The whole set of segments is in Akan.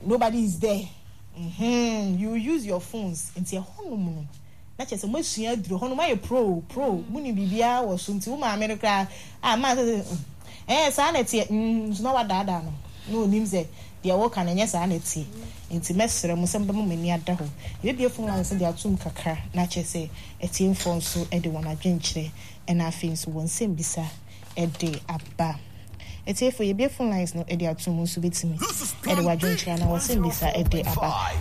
nobody is there. You use your phones into a home. Not just a machine, my pro, Muni Bibia or soon America. Man, sanity, no what that no names there. They are working and yes, sanity. Into messer, Musamba near Daho. You be a phone and send their tomb caca, not just say a team phone so everyone a gentry, and I think so one same bisa a day abba. It's here for your beautiful lines, no idea to move to me. Edward Jones and I was in this a day about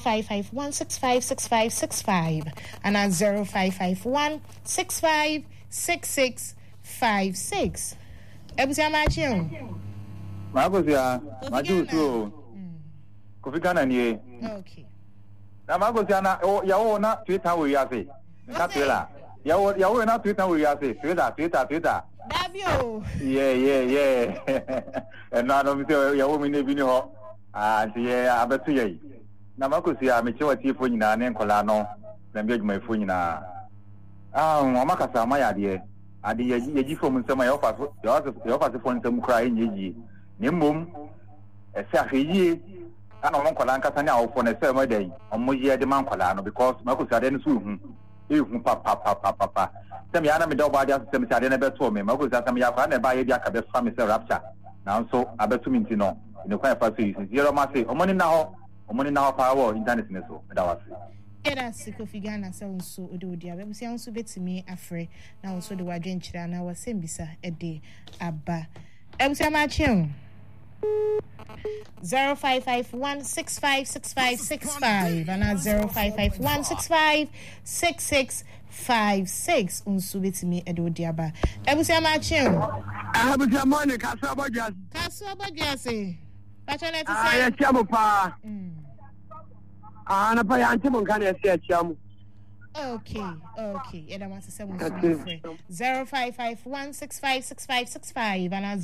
0551656565 and at 0551656656. Ebusia Machio. Magosia, Maju too. Kofi Ghana nie. Okay. Na Magosia na yawo na Twitter we yase. Katela. Yawo na Twitter we yase. Twitter. Davio. Yeah. And now no me yawo me ne bi ni ho. Yeah, abetu ye. Na Magosia me chewa tifo nyina ne nkola no. Na mbi adwuma ifo nyina. Amakasa ma yade. Ade yeji fo mun sama yo fa fo nsem kra enyeji. Ni mom ese aheye ana on kola nkasa ne awofo na se ma dai omo ye de man kola no because Magosia de no so hu papa sem ya na me do ba dia sem se ade na beto me Magosia sem ya fa na ba ye dia ka be fa me se rapture na so abetu mi ntino ne kwa fa so yi zero ma se omoni na ho pa wo internet ne so da wase. Yes, Kofi Ghana so odia we busia nso betimi afre na so de wadwen kira na wasem bisa ede aba ebusia ma chim 0551656565 and 0551656656 unso betimi ede odia aba ebusia ma chim abusia money kaso abojase pacho to say ya chiamo pa na pa yanti mon kan ya chiamo. Okay. Eda must say 0551656565 and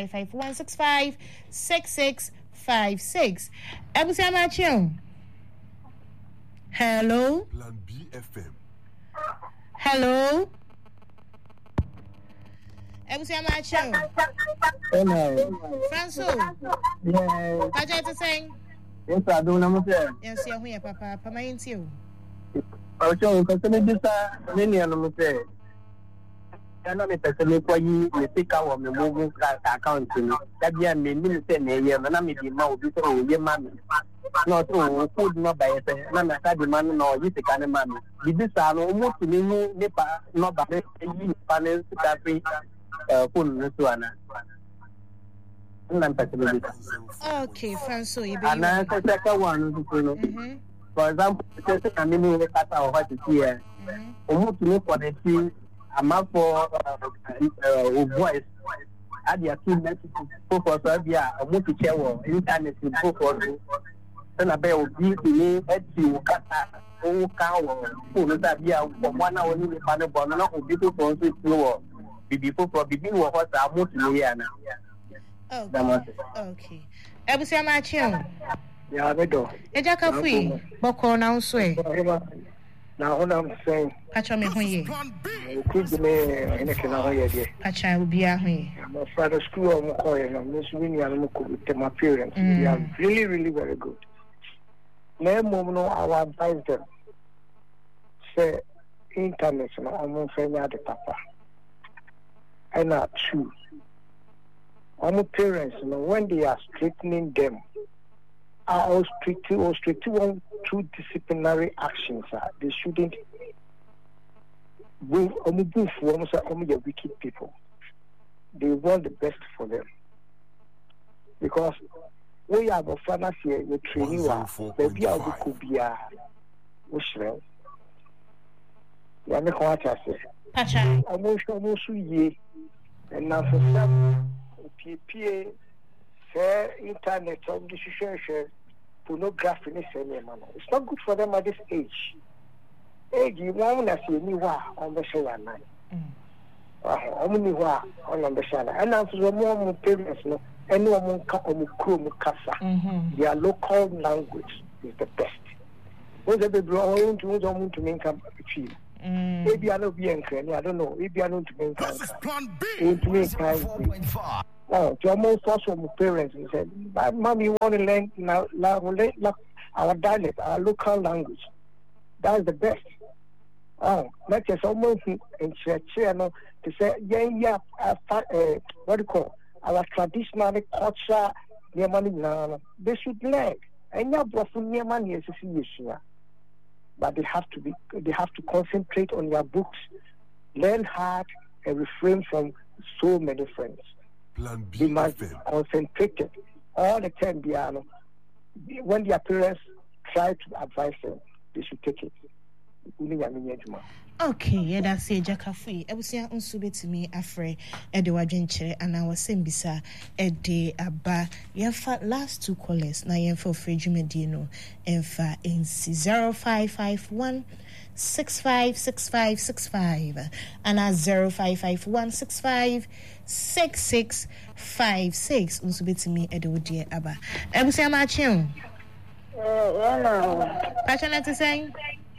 0551656656. Ebusia Machio. Hello. Plan B FM. Hello. Ebusia Machio. Hello. Franso. Yeah. Pacho to say. Yes, I do know say. Yes, you here papa my intio. Ocho ko se me bisa nini anu say. Ana me pese me kwa yi me sika wo me move account ni. Da bia me ni se na ye na me di ma obi so o ye ma me. No to food no buy say na me ka di ma no yi sika ne ma me. Di bisa no mo tu ni ni pa no ba me yi pa ne sika fi phone no so ana. Okay, Franso, you be. And I second one, for example, I mean, we cut our what is here. Almost look for the team, a map for voice. Add your team messages for Serbia, a multi chair, internet in for then a bell be to me at you, oh, cow, who is that? Yeah, for 1 hour in the panel, but not be to proceed slower. Before beginning what I want to hear now. Okay. Ebusia Machio. Yeah, I do. Eja Kafui, Boko now sway. Now, what I'm saying, Pacha me hoye. Could me in a canal. Pacha will be a hoye. My father's school, I'm calling, I'm Miss Winnie and with my parents. They are really, really very good. No moment, I will advise them. Say, international, I'm going to say, the papa. And not true. Our parents, when they are straightening them, are strictly on through disciplinary actions. They shouldn't move for wicked people. They want the best for them. Because we have a father here, the training, maybe I could be a Muslim. You are not what I say. Almost ye, and now for some. PPA, fair internet, of the situation, pornography, it's not good for them at this age. You want to see me on the show at night. Only on the show. And as the more parents, anyone can come their local language is the best. What's the blowing to make up feel? Maybe I don't be I don't know. Maybe I don't make This is Plan B. Oh, to almost force from parents and said, "Mom, you want to learn now our dialect, our local language. That is the best." Oh, that is almost in church, to say, what do you call our traditional culture? They should learn. And now, but they have to concentrate on their books, learn hard, and refrain from so many friends. They must be concentrated all the time. When their parents try to advise them, they should take it. Okay, that's it, Jackafi. I was saying, Unsubit afraid, Edward Genture, and I was saying, Bisa, Ede, Abba, Yafa, last 2 callers, Nayan for Freddy Medino, and Fa in 0551 656565, and 0551 656656, Unsubit Edward, dear Abba. I was saying, Marching. Passionate to say.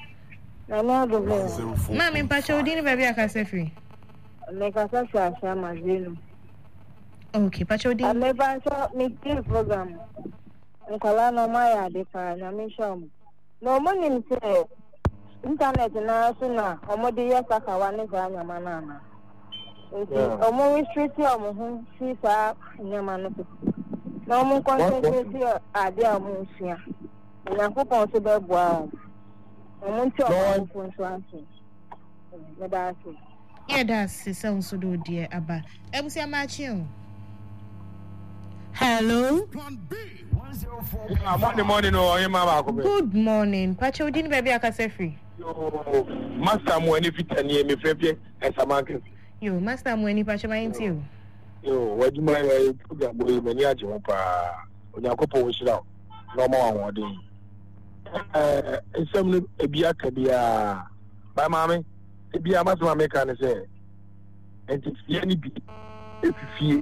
Mami mpacho dini baby akase free. Mekasa sha mazinu. Okay, pacho dini. Amebancho meeting program. Nkola no maya de pa na me shom. No money mse internet na so na omode yesaka wane za nyama na. Nti omo restrict omo hu si sa nyama no. Na omo concentrate ade omo hia. Nyankopon so be boa. Yeah, that's sounds so dear Abba. Ebusia Machio. Hello. Morning, Good morning. Pacho didn't baby akase free. Master mo any fit and me frefie and samanke. Yo, master mo any pacho mind you. Yo, what do my program boy many ajo pa. Onyakopo wo shira. No more one day. Some ebia kabia by mama ebia masama make an say and it's any be if you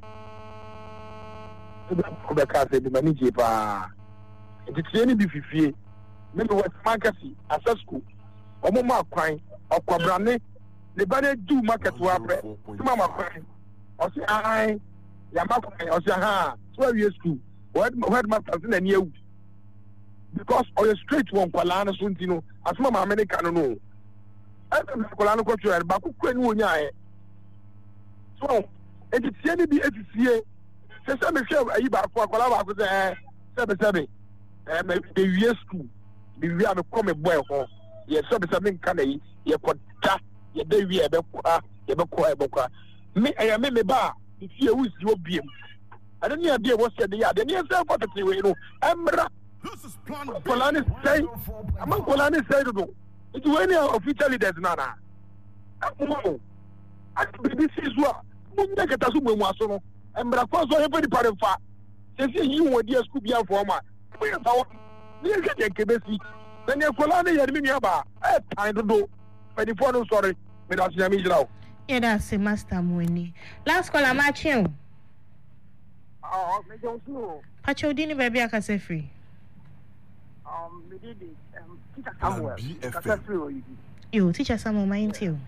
the car say the manager pa and it's any be fie maybe what market as school omo ma kwan okwabrane le bane do market wa bre mama kwan o say ai ya ma kwan o say ha so we school what master na ni ewu because or straight one kwalana suntino asuma ma America no kwalana ko twa ba ku kwani wonya e so etitie ni bi etitie se me hwe ayi ba ko kwala ba ko se me wie school bi wie am ko me boy ho ye se nka na yi ye ko da ye da wie e be ko me ba tie wusi obiem adani ade wo se de ya de ne se ko tete we no emra. This is plan Kolani say, among Kolani say to do. It's when you official leaders nana. No, I this is what Munga Katasumu Masono and Bracoso every part of fat. They say you were dear Scooby and former. We are power. You get a Kebesi. Then your Kolani had been yaba. I don't know. But if I'm sorry, without Yamizao. Yeah, that's a master Mweni. Last call, I'm at you. Oh, I don't know. Pacho dini baby akase free. We did it. Teacher Samuel. You teacher Samuel, mind you.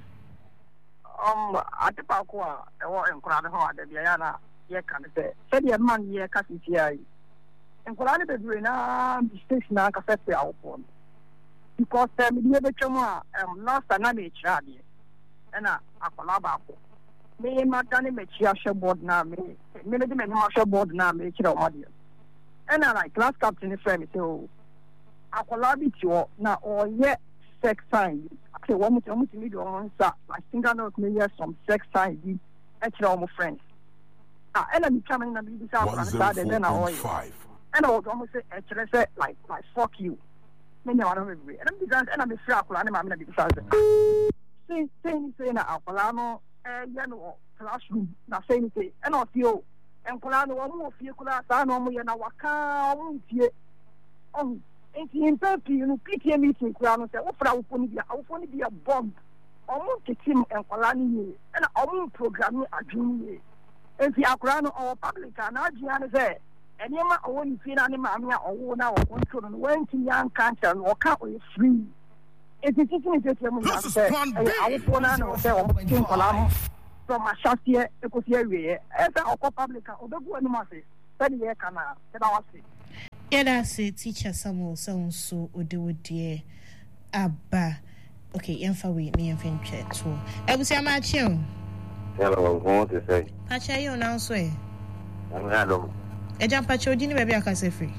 At the Pakua, and Kurana, the Diana, ye can say, said your man, ye Cassitia. And Kurana, the Grena, mistakes now, Cassette our phone. Because the Chama, last another child, and a Colabako. May not done a chia board now, me, maybe the board now, make it audience. And I like class captain, friend, so. Akolabi to na or yet sex sign. Okay, one more to meet on sa. I think I know maybe some sex sign. Actually, all my friends. And I'm coming to be this out and then I always. And I was almost say actually say like fuck you. Many I don't agree. And I'm because and I'm afraid I'm going to be decided. Say na Akolano you know classroom na say say and I feel and Kolano one more feel class I know me na waka on in fact, you know, PTA meeting, Crown said, "Oh, for our be a bomb. Almost a team and Colani, and our programming a junior. And the Acrano or public and Argiana said, and you might only feel animal or now or children went to young cancer or can't be free. It is just a woman. I was one and was from a shafty ecosia. As a public, or the one must say, 30 years can I say. Yeah, that's it. Teacher Samuel sounds so odo dear. Abba. Okay, we me and Finn chat too. I will say my chill. Hello, what to say? Pacha, you now swear. I'm hello. A jump pacho, didn't maybe I can say free.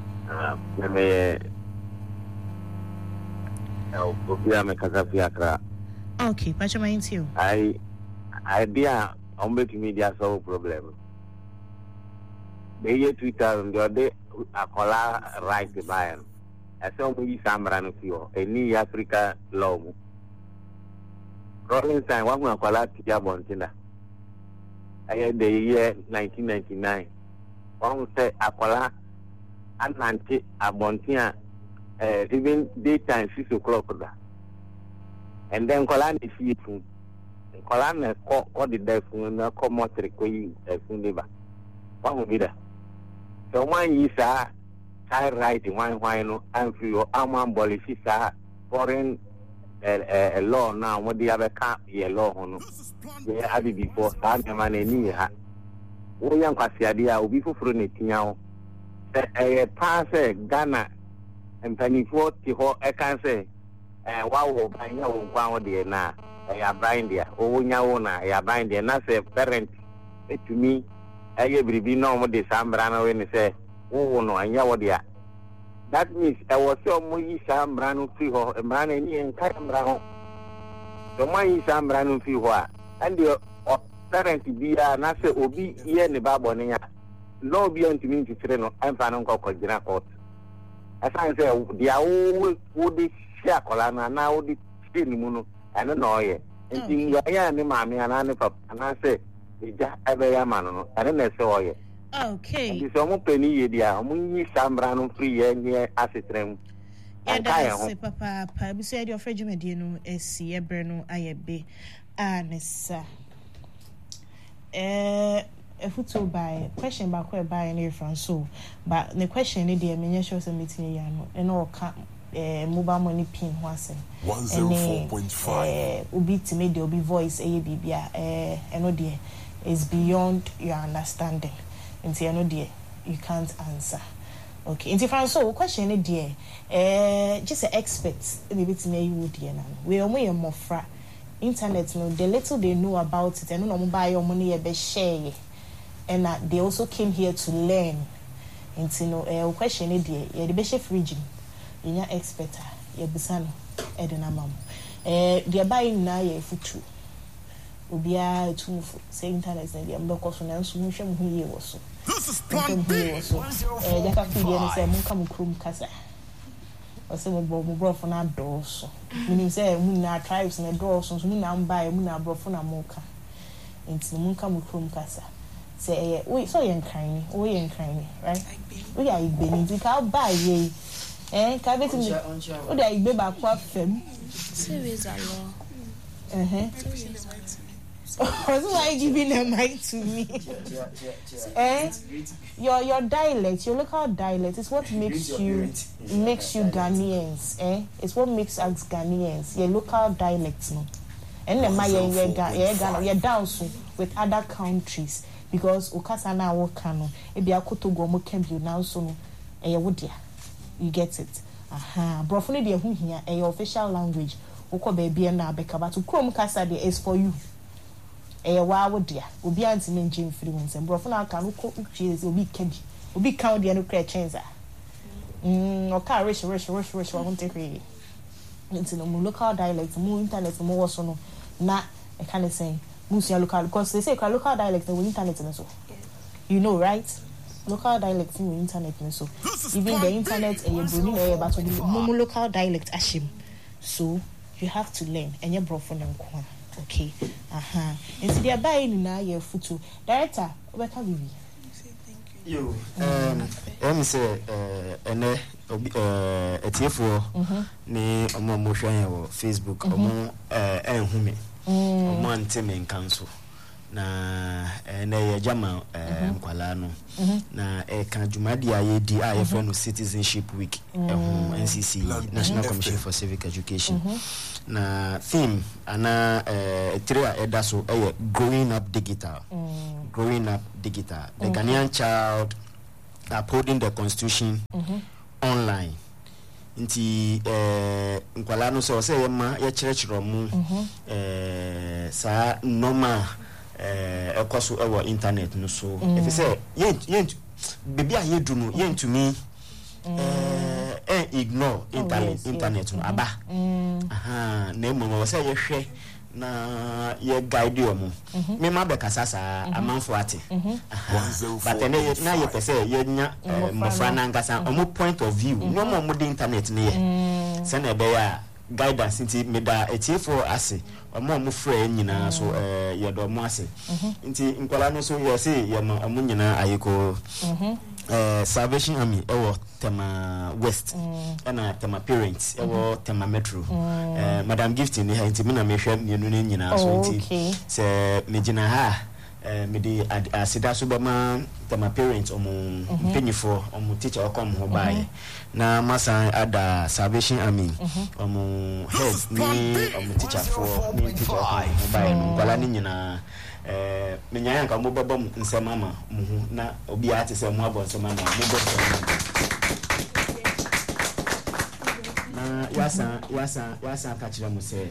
Okay, Pacha, my you. Idea on making media solve problem. The year 2000, the day I call right to buy. I saw me some run fuel, a new Africa law. Rolling time, one will call out Tiabontina. I had the year 1999. One say Aquala Atlantic Abontina, even daytime 6 o'clock. And then Colan is here from Colan called the death from a common trick from Liver. One will be there. So one is a child writing one wine and for your arm abolish foreign law now. What the other can't be a law on. They had it before Sam and any hat. William Cassiadia will be for Frunitinao. A pass Ghana and Penny 40 I can say. And wow, I know one day now. I are buying there. Oh, Yaona, I are buying there. Not a parent to me. I every be no more the Sambrano when they say, oh, no, I know there. That means I was so much Sambrano Fiho, a man and Carambrano. So my Sambrano Fiho, and the parent be a Nasa Obi, Ian the Babonia. No beyond to me to train and Fanon Coco Court. As I say, the old woody share colana now the skin moon and annoy. And think you are the mammy and I say, it's just every man, and then saw it. Okay. It's almost penny idea. We some random free and near acid. Yeah, that's it, Papa. We said your friend, you know, SC, Ebreno, IB, Anessa. A photo by question back where by any France. So, but the question is, the miniature meeting, and all mobile money pin was 104.5. Ubi to me, there will be voice, ABB, and no dear. Is beyond your understanding. And say, no dear, you can't answer. Okay, in different so question, dear, just an expert, maybe to me, you would, dear. We are more fra internet, no, the little they know about it, and no buy your money a best share. And they also came here to learn. And you know, question, dear, the best region, you're your expert, your busano, Edna Mam. They're buying now a foot. Ubia to say internet and the ambulance and solution who was so. This is Plan B. Jaka Fidian say Munkam Krum Casa. Or some bro for our doors. Meaning say Muna tribes and the doors, so Muna buy Muna bro for Moka. Into Munkam Krum Casa. Say, we saw you crying, right? We are beginning to cow buy ye. Cabin, would I be back what fem? Series are law. Why giving a mic to me? Your dialect, your local dialect is what makes you Ghanaians. It's what makes us Ghanaians. Your local dialects, no. And then my you're down with other countries because Okasana Wakano, Ebia Kotogo Mokembu now so you get it. Brofuni de who here a official language. Oko baby and Abeka, but to Chrome Casa is for you. A wow, dear, will be anti mention influence and Brofuna can cook cheese will be candy, will be count the nuclear chainsa. Or car rush, I won't take it. Into the local dialect, more internet, more so not a kind of saying, Musia local, because they say local dialect and internet and so. You know, right? Local dialect in internet and so. Even the internet and you're bringing a but local dialect ashim. So you have to learn and you're brought from them. Okay. And so they are buying now your photo. Director, welcome baby. You say TF4 ni omo Facebook omo ehumi omo anteme council na ye jama nkwala no na kan jumadi ayedi a ye no Citizenship Week NCC National Commission for Civic Education na theme ana three edaso growing up digital the Ghanaian child upholding the constitution online nti nkwala no so say ma ye kyerɛkyerɛ mu sa normal ekoso ewo internet no so if you say yen baby a ye do no yen to me ignore internet no aba na mo say ye hwɛ na ye guide you mo me ma be kasasa amanfo ate but na ye pese ye nya mo fra na nkasa omo point of view no mo de internet ne ye se na be ya guidance nti me da etiefo ase omo fra nyina so ye do mo ase nti nkwala no so ye se ye mo nyina ayeko Salvation Army ewo tema West na tema Parents ewo tema Metro Madam Gift ni ha nti me na me hwɛ mienu ne nyina so nti se me gina ha me di asida so be ma tema Parents omo mpenifo omo teacher okom ho bae na masa ada Salvation Army omo head ni omo teacher for ni teacher okom ho bae no kwala ni nyina menya nka mo baba mu nsema ma mu na obi ate se mo abo nsema ma mo bo na yasa ka kire mo se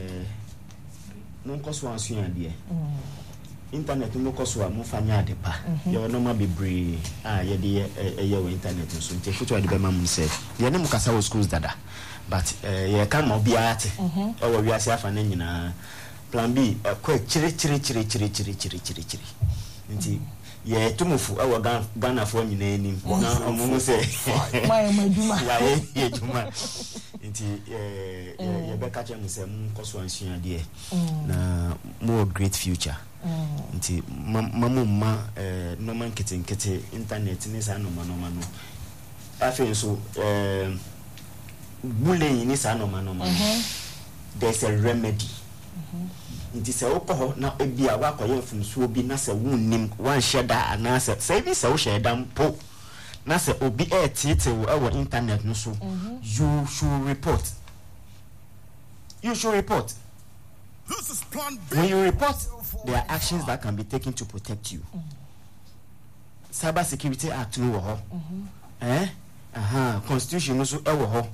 no nkoso ansu ade internet no koso a mo fanya ade pa ye no ma bebre ye de ye we internet so nti futu ade be ma mu se ye ne mu kasa wo schools dada but ye kan ma obi ate e wo wiase afa na nyina plan B kwa chiri nti ye tumufu awo Ghana fo nyina enim na omumu se mai maduma ya ye juma nti ye be ka chemu se mu koso ansua de na more great future nti mamma normal kete internet ni sa no afi so bullying ni sa no there's a remedy nti se okoho na ebia wakoye mfumsuo bi na se wunnim wan sheda anase se bi se wo sheda mpo na se obi etete wo internet no so you should report this is plan B. When you report there are actions that can be taken to protect you Cyber Security Act no wo ho constitution no so e wo ho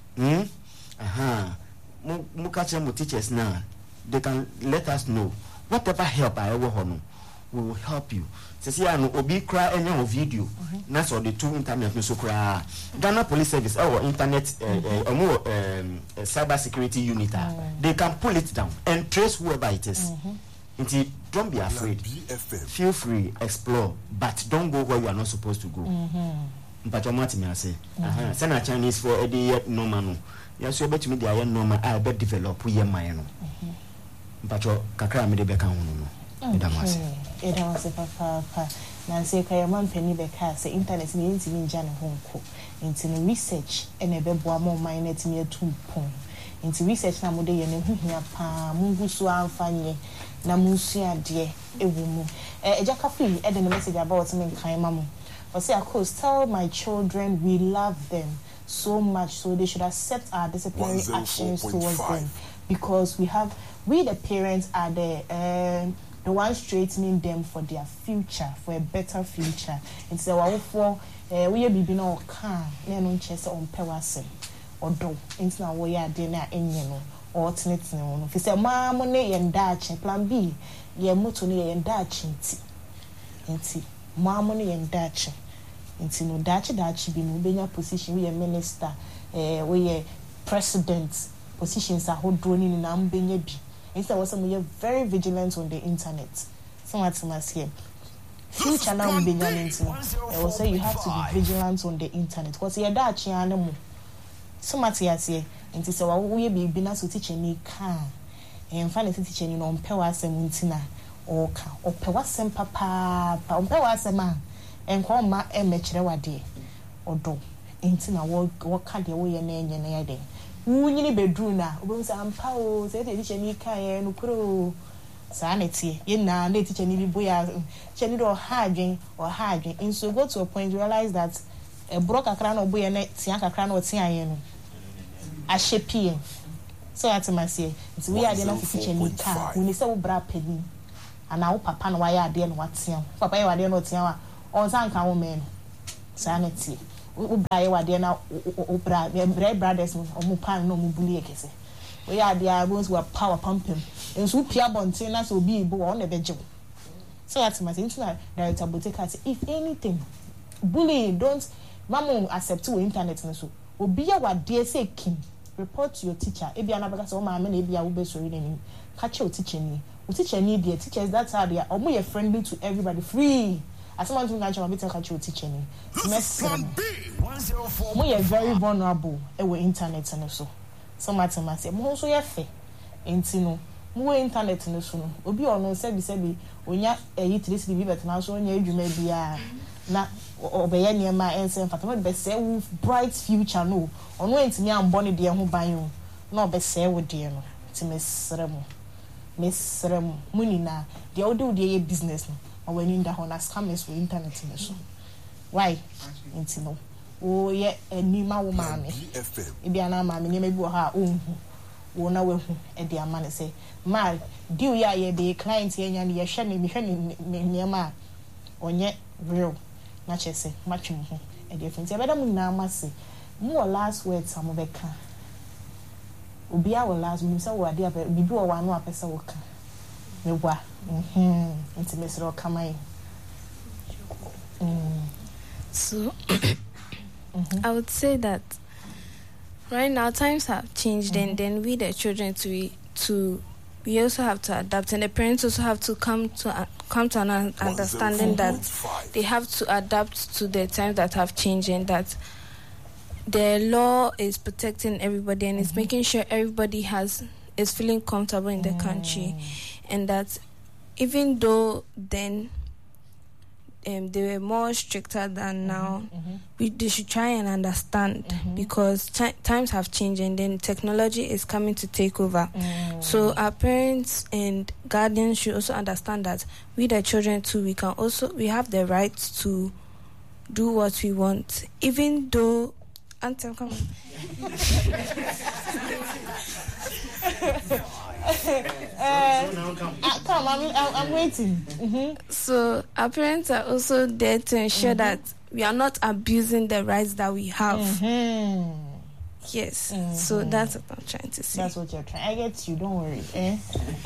mu ka che mo teachers na they can let us know whatever help I ever hono we will help you. Sisi anu obi cry enya video na so the two internet no so cry Ghana Police Service our internet cyber security unit they can pull it down and trace whoever it is. Don't be afraid. Feel free, explore, but don't go where you are not supposed to go. But you want me say send a Chinese for a normal no. You so bet me they are normal I bet develop we my no. But you kakra me de beka hono no. Eda wase papa na say kaya man pani beka say internet ni ntimi nja ne honko. Nti no research ene beboa mo man net mi atumpon. Nti research na mo de ye ne huhia pa mungu so amfanye na munsu ade ewu mu. Ejaka free e de the message about me kan ma mo. I say, of course, tell my children we love them so much, so they should accept our disciplinary actions towards them, because we the parents are the ones straightening them for their future, for a better future. And so, for we are be no can, no chess on pewasem or do. It's now we are dinner in you or alternate no. If you say, Mamma, and Dutch, plan B, ye mutoni and Dutch, and money and Dutch. Into no Dutch be no benya position we a minister, we a president positions are hold drone in an benya bi. Instead was some we are very vigilant on the internet. So much must here. Future now benya internet. I will say you have to be vigilant on the internet. Because you're Dutch animal. So much here. Into so we be na so teaching me can. And finally teaching you on pewasem untina. Or pewasem papa on pewasem and call my emechere wade odo enti na wo ka de wo ye na enye na yade wunyi bedroom na obo say ampa o say de che ni kan no pro sanity ye na teacher ni bi boya teacher ni do hardwin and so go to a point you realize that a broke akra no boya na tia kakra na otia yen no a shapie so at my say it's we are the na teacher ni ka we ni say wo bra pani ana wo papa no waya ade no watia papa ye wade no tia wa on san kan wo men sanity wo bra ye wade na wo bra brothers no o mu pan no mu buli ekese we are the ones who are power pumping and so pia bontin na so be bo on the beje so at my say director Boteka say if anything bullying don't mama accept to internet na so obi ya wade say kin report to your teacher e bia na beka say o ma me na e bia wo be sori na ni catch your teacher ni the teachers that's how they are omo you friendly to everybody free as someone to catch your teacher ni mo you very vulnerable e we internet na so so matter say mo so ye fe enti no mo internet no so no obi ono sebi onya eyi 3cd bet na so onya adwuma bia na obeye niema ense fatama be say wo bright future no ono entimi ambo ne de ho ban o na obe say wo de no ti mesrem muni na de o de ye business no o wani nda ho na scammers for internet no so why enti no o ye anima wo maame e bia na maame ne mebi wo ha o wo na wehu e de ama ne say ma deal ya ye be client ye nya ne ye hwe ne niema onye real na chese matchim ho e de fenti e beda mu na amase mu last words amobeka obi a last mu say wo ade a bibi wo wa no apesa wo ka mewa intimacy ro kamai so I would say that right now times have changed and then we the children we also have to adapt and the parents also have to come to an understanding that they have to adapt to the times that have changed and that the law is protecting everybody and it's making sure everybody is feeling comfortable in the country and that even though then they were more stricter than now. They should try and understand because times have changed and then technology is coming to take over. So our parents and guardians should also understand that we the children too, we have the right to do what we want, even though. Until come on. Come, I'm waiting. So our parents are also there to ensure that we are not abusing the rights that we have. Yes. So that's what I'm trying to say. That's what you're trying. I get you. Don't worry.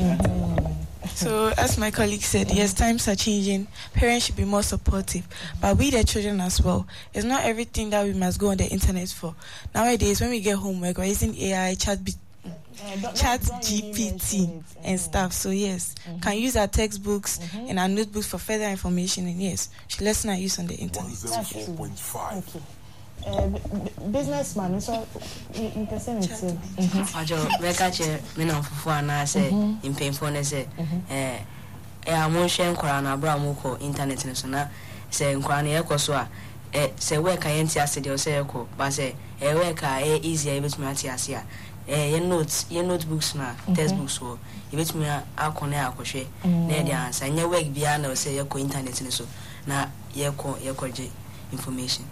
So as my colleague said, yes, times are changing. Parents should be more supportive, but we the children as well. It's not everything that we must go on the internet for. Nowadays, when we get homework, we're using AI, chat GPT and stuff. So yes, can use our textbooks and our notebooks for further information. And yes, should lessen our use on the internet. Okay. Businessman, so in percent Ajo wekache me na fufu ana say in painful na say amon hwe nkora na abra moko internet ne so na say nkora na yekoso a say work ayenti ase de say yeko ba say work easy e betumi ati ase a your notebooks na textbooks wo e betumi akone akohwe na de answer nya work bia na say yeko internet ne so na yekoje information.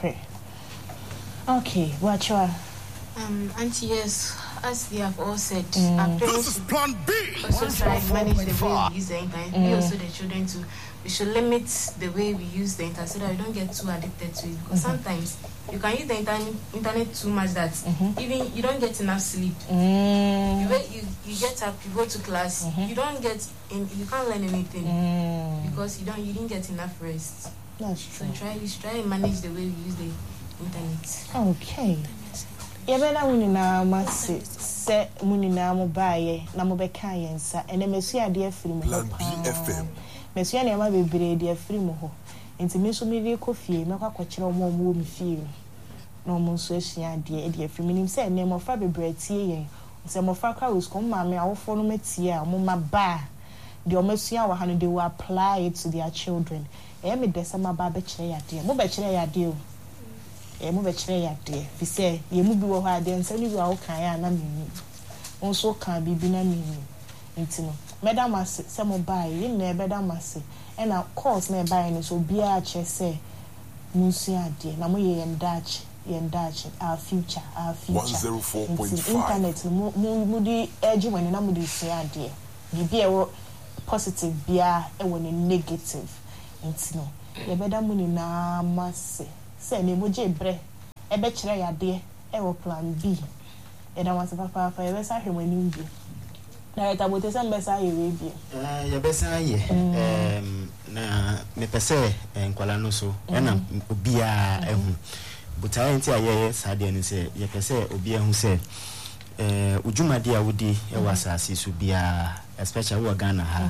Okay, watch your Auntie, yes, as they have all said, our parents also try to manage the way we use the internet. We also the children too. We should limit the way we use the internet so that we don't get too addicted to it. Because sometimes you can use the internet too much that even you don't get enough sleep. You get up, you go to class, you can't learn anything because you didn't get enough rest. That's true. So you should try and manage the way we use the internet. Okay. Yebena munina mase se munina mo baye na mo beka yensa ene mesu ade afiri mo FM mesu ane ma bebre de afiri mo ho enti mesu me de kofie me kwa kwakire mo mo mi fie no mo so asua ade de afiri minim se ene mo fa bebre tie yen se mo fa kwa us kom ma me awofo no matie a mo ma ba de o mesua wa hanu they will apply it to their children me de se ma ba be kire ya de mo be kire ya de o mo be kire ya de fi se ye mu bi wo ha de nsa ni bi a wo kan ya na mi nso kan bibi na mi ntino madam as some buy in there madam as and of course na buy no so bia che say musu ade na mo ye Dutch our future 104.5 internet mo di edge when na mo di say ade bibia wo positive bia e wo negative ntino ye beda mu ni na mase say na mo je bre e be kire ya de e wo plan B e da wase papa ye be sa hwemani bi na eta bote se mbesa ye we bi ye be sa ye na me pese enkwala no so na obia ehu but I enti aye sade ni se ye pese obia hu se ujumade a wodi e wasase so bia especially we Ghana ha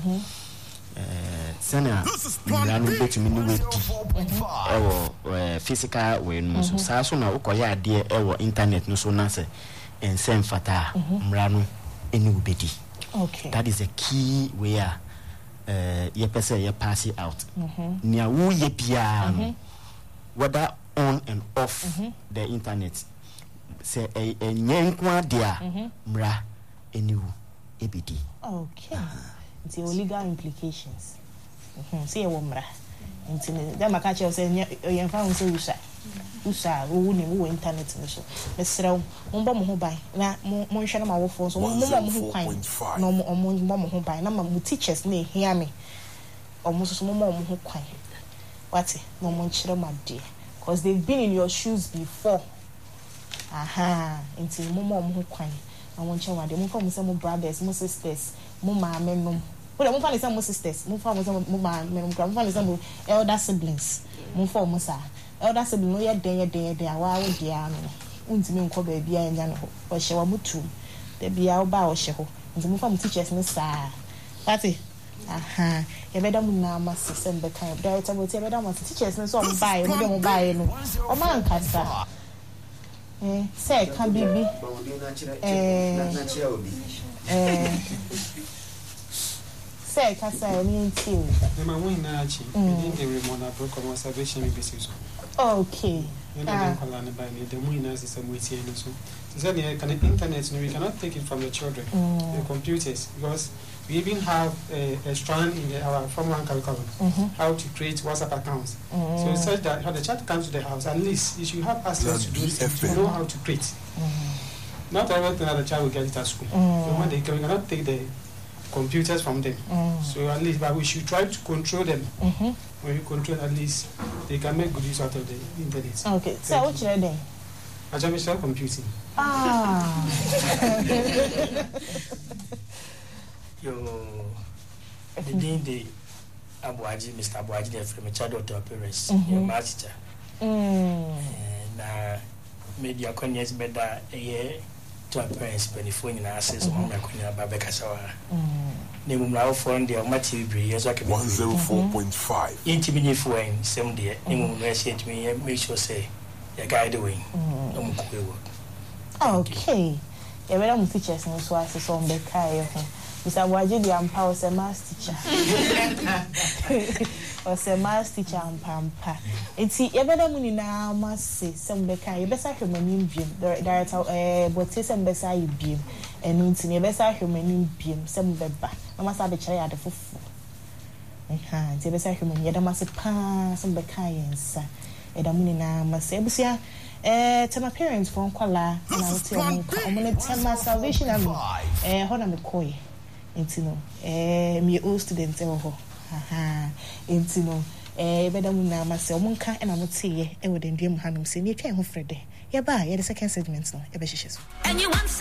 sana mranu betumi ni wedi ewo physical way no so sa so na ukoya ade ewo internet no so na se ensem fata mranu eni ubedi. Okay, that is a key where ye pese ye pass it out nia wo ye bia whether on and off the internet say nyenkwa dia mra eni wo ebedi. Okay, the legal implications see e wo mra nti dem aka che say yen fa won say usa wo ni wo internet no so mesrew mo bo mo ho ban na mo hwe na ma wo fo so mo ho kwan na mo bo mo ho ban na ma mo teachers na ehia me omo so mo ho kwan what no mo nchire ma de because they've been in your shoes before nti mo ho kwan na mo nchire wa de mo fa mo say mo brothers mo sisters mo ma menom but mo fa le say mo sisters mo fa mo say mo ma menom mo fa le say mo elder siblings mo fa mo sa elder sibling no ye den awa wo dia no untimi nko ba bia nya no ho hye wa mutu da bia wo ba wo hye ho ntimi fa mu teachers no saa pati ye beda mu na ma system be kan da ta bo te beda mu teachers no so on buy no dem buy no o ma nkasa say kan bibi say kasa ni nti o ma won na achi ni de remona pro conservation basis. Okay. The internet, we cannot take it from the children, the computers, because we even have a strand in our Form 1 curriculum, how to create WhatsApp accounts. So it's such that when the child comes to the house, at least you should have access to those things, to know how to create. Not everything that the child will get it at school. So we cannot take the computers from them. So at least, but we should try to control them. When you control, at least they can make good use out of the internet. Okay, so what's your name? Ajamisha Computing. The day the Abuaji, Mr. Abuaji, the from a child of parents, your master. Na media conyers better a year to our parents, before you access on my conya Babeka Sawa. Nimumrao phone the material years like 104.5. Intimate for some day, Nimum said me, make sure say, a guide away. Okay. A very teachers no so as on the Kai. Mr. Waji, the Ampa was a math teacher. Was a math teacher and Pampa. It's ever the money now must say some Bekai, best human beam, director, but say some beside beam, and it's in a best human beam, some beba. I must have a chair at the fufu. The best human, yet I must pass some Bekai and sa. Edamuni na masebusia to my parents from Kwala and I will tell them I'm going to tell my salvation and hona me koi intino me old student ho intino bedamuni na mase omunka and I'm tie e wo den diem hanum se ni twa ho frede ye ba ye the second segment no e be hihye so.